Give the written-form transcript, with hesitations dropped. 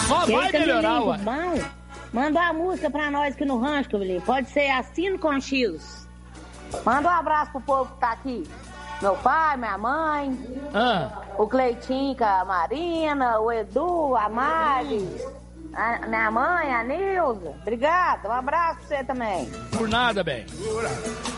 Só vai melhorar, ué. Manda uma música pra nós aqui no rancho, Camilinho. Pode ser Assino com X. Manda um abraço pro povo que tá aqui. Meu pai, minha mãe, o Cleitinho, a Marina, o Edu, a Mari, a minha mãe, a Nilza. Obrigada, um abraço pra você também. Por nada, bem.